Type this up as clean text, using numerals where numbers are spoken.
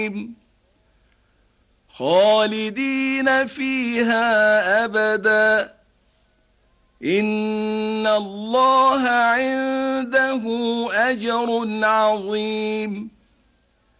خالدين فيها أبدا إن الله عنده أجر عظيم